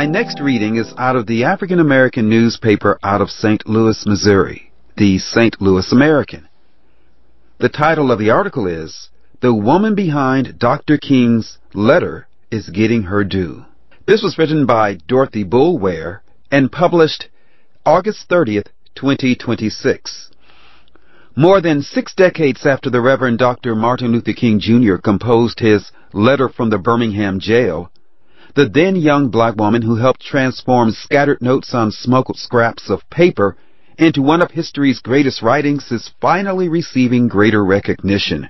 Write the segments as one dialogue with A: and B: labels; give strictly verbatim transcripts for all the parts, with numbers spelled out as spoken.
A: My next reading is out of the African American newspaper out of Saint Louis, Missouri, the Saint Louis American. The title of the article is, "The Woman Behind Doctor King's Letter is Getting Her Due." This was written by Dorothy Boulware and published August thirtieth, twenty twenty-six. More than six decades after the Reverend Doctor Martin Luther King Junior composed his Letter from the Birmingham Jail, the then young black woman who helped transform scattered notes on smuggled scraps of paper into one of history's greatest writings is finally receiving greater recognition.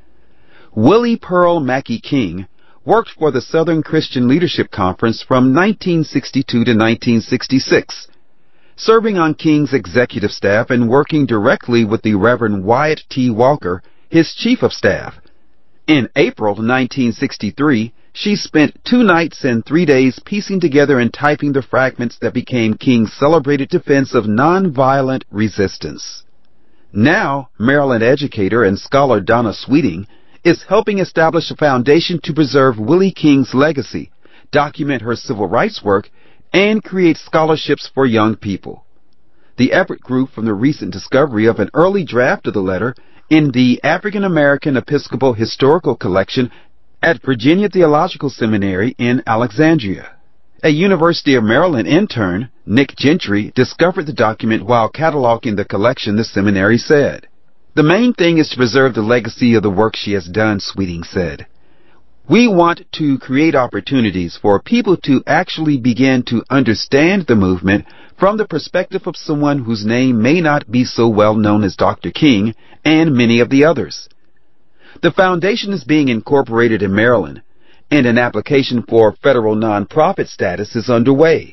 A: Willie Pearl Mackey King worked for the Southern Christian Leadership Conference from nineteen sixty-two to nineteen sixty-six, serving on King's executive staff and working directly with the Reverend Wyatt T. Walker, his chief of staff. In April nineteen sixty-three, she spent two nights and three days piecing together and typing the fragments that became King's celebrated defense of nonviolent resistance. Now, Maryland educator and scholar Donna Sweeting is helping establish a foundation to preserve Willie King's legacy, document her civil rights work, and create scholarships for young people. The effort grew from the recent discovery of an early draft of the letter in the African American Episcopal Historical Collection at Virginia Theological Seminary in Alexandria. A University of Maryland intern, Nick Gentry, discovered the document while cataloging the collection, the seminary said. "The main thing is to preserve the legacy of the work she has done," Sweeting said. "We want to create opportunities for people to actually begin to understand the movement from the perspective of someone whose name may not be so well known as Doctor King and many of the others. The foundation is being incorporated in Maryland, and an application for federal nonprofit status is underway.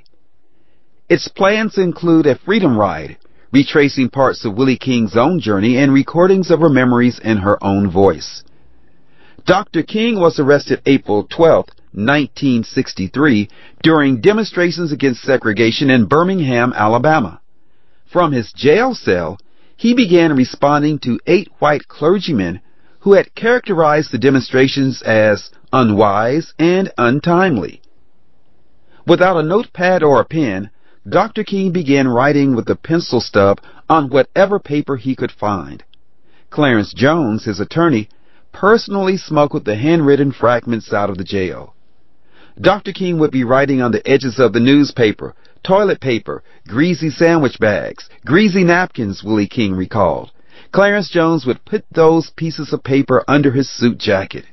A: Its plans include a freedom ride, retracing parts of Willie King's own journey and recordings of her memories in her own voice." Doctor King was arrested April twelfth, nineteen sixty-three, during demonstrations against segregation in Birmingham, Alabama. From his jail cell, he began responding to eight white clergymen who had characterized the demonstrations as unwise and untimely. Without a notepad or a pen, Doctor King began writing with a pencil stub on whatever paper he could find. Clarence Jones, his attorney, personally smuggled the handwritten fragments out of the jail. Doctor King would be writing on the edges of the newspaper, toilet paper, greasy sandwich bags, greasy napkins, Willie King recalled. Clarence Jones would put those pieces of paper under his suit jacket.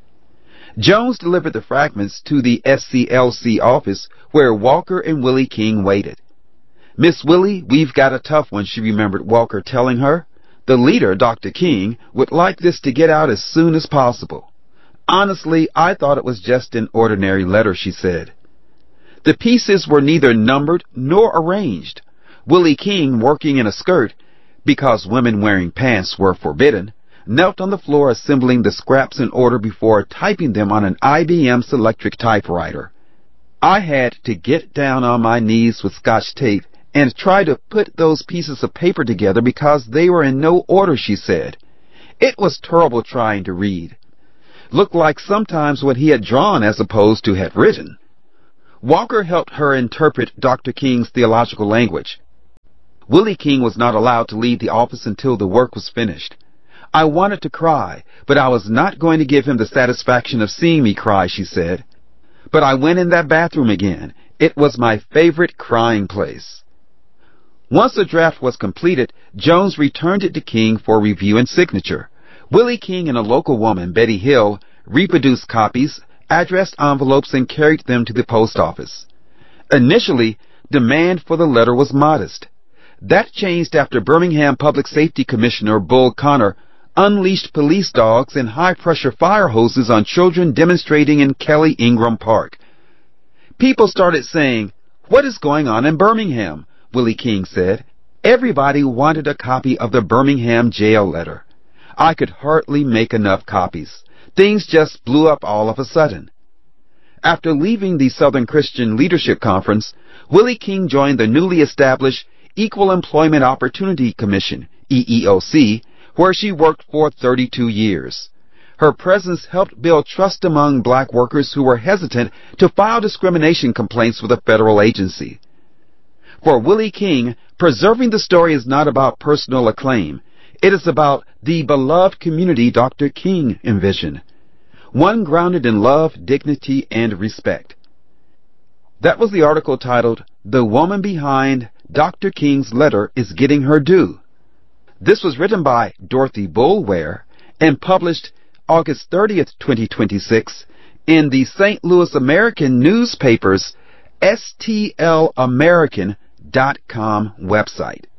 A: Jones delivered the fragments to the S C L C office where Walker and Willie King waited. "Miss Willie, we've got a tough one," she remembered Walker telling her. "The leader, Doctor King, would like this to get out as soon as possible. Honestly, I thought it was just an ordinary letter," she said. The pieces were neither numbered nor arranged. Willie King, working in a skirt, because women wearing pants were forbidden, knelt on the floor assembling the scraps in order before typing them on an I B M Selectric typewriter. "I had to get down on my knees with Scotch tape and try to put those pieces of paper together because they were in no order," she said. "It was terrible trying to read. Looked like sometimes what he had drawn as opposed to had written." Walker helped her interpret Doctor King's theological language. Willie King was not allowed to leave the office until the work was finished. "I wanted to cry, but I was not going to give him the satisfaction of seeing me cry," she said. "But I went in that bathroom again. It was my favorite crying place." Once the draft was completed, Jones returned it to King for review and signature. Willie King and a local woman, Betty Hill, reproduced copies, addressed envelopes, and carried them to the post office. Initially, demand for the letter was modest. That changed after Birmingham Public Safety Commissioner Bull Connor unleashed police dogs and high-pressure fire hoses on children demonstrating in Kelly Ingram Park. People started saying, "What is going on in Birmingham?" Willie King said. "Everybody wanted a copy of the Birmingham jail letter. I could hardly make enough copies. Things just blew up all of a sudden." After leaving the Southern Christian Leadership Conference, Willie King joined the newly established Equal Employment Opportunity Commission, E E O C, where she worked for thirty-two years. Her presence helped build trust among black workers who were hesitant to file discrimination complaints with a federal agency. For Willie King, preserving the story is not about personal acclaim. It is about the beloved community Doctor King envisioned, one grounded in love, dignity, and respect. That was the article titled, "The Woman Behind Doctor King's Letter is Getting Her Due." This was written by Dorothy Boulware and published August thirtieth, twenty twenty-six in the Saint Louis American newspaper's S T L American dot com website.